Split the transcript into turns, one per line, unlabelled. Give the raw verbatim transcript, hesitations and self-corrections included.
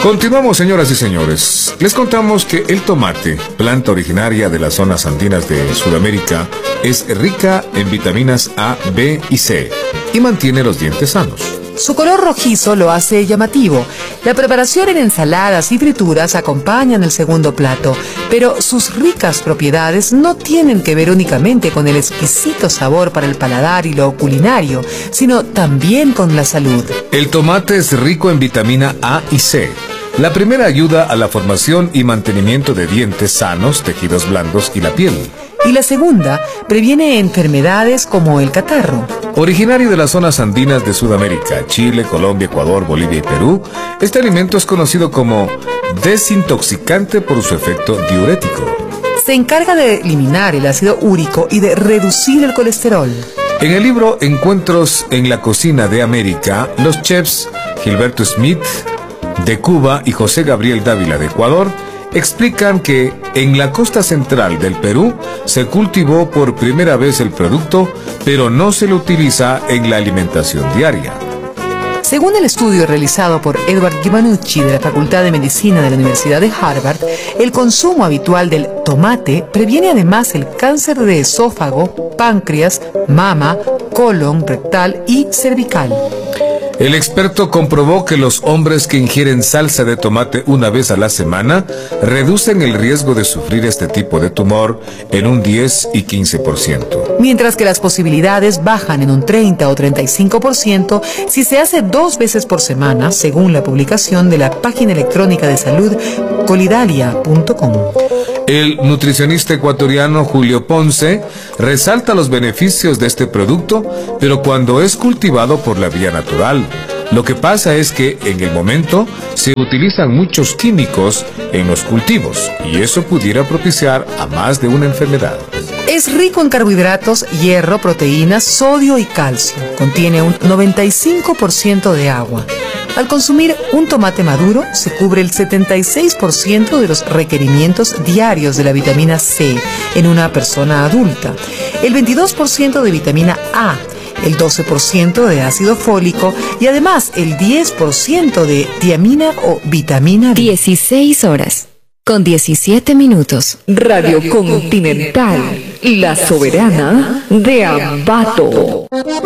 Continuamos, señoras y señores. Les contamos que el tomate, planta originaria de las zonas andinas de Sudamérica, es rica en vitaminas A, B y C y mantiene los dientes sanos.
Su color rojizo lo hace llamativo. La preparación en ensaladas y frituras acompañan el segundo plato, pero sus ricas propiedades no tienen que ver únicamente con el exquisito sabor para el paladar y lo culinario, sino también con la salud.
El tomate es rico en vitamina A y C. La primera ayuda a la formación y mantenimiento de dientes sanos, tejidos blandos y la piel.
Y la segunda previene enfermedades como el catarro.
Originario de las zonas andinas de Sudamérica, Chile, Colombia, Ecuador, Bolivia y Perú, este alimento es conocido como desintoxicante por su efecto diurético.
Se encarga de eliminar el ácido úrico y de reducir el colesterol.
En el libro Encuentros en la Cocina de América, los chefs Gilberto Smith de Cuba y José Gabriel Dávila de Ecuador explican que en la costa central del Perú se cultivó por primera vez el producto, pero no se lo utiliza en la alimentación diaria.
Según el estudio realizado por Edward Giovannucci de la Facultad de Medicina de la Universidad de Harvard, el consumo habitual del tomate previene además el cáncer de esófago, páncreas, mama, colon, rectal y cervical.
El experto comprobó que los hombres que ingieren salsa de tomate una vez a la semana reducen el riesgo de sufrir este tipo de tumor en un diez y quince por ciento.
Mientras que las posibilidades bajan en un treinta o treinta y cinco por ciento si se hace dos veces por semana, según la publicación de la página electrónica de salud colidalia punto com.
El nutricionista ecuatoriano Julio Ponce resalta los beneficios de este producto, pero cuando es cultivado por la vía natural. Lo que pasa es que en el momento se utilizan muchos químicos en los cultivos y eso pudiera propiciar a más de una enfermedad.
Es rico en carbohidratos, hierro, proteínas, sodio y calcio. Contiene un noventa y cinco por ciento de agua. Al consumir un tomate maduro, se cubre el setenta y seis por ciento de los requerimientos diarios de la vitamina C en una persona adulta, el veintidós por ciento de vitamina A, el doce por ciento de ácido fólico y además el diez por ciento de tiamina o vitamina B.
dieciséis horas con diecisiete minutos. Radio Continental, la soberana de Ambato.